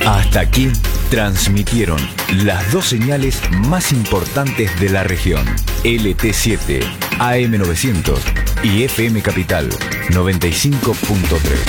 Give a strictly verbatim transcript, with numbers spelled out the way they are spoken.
Hasta aquí transmitieron las dos señales más importantes de la región. L T siete, A M novecientos y F M Capital noventa y cinco punto tres.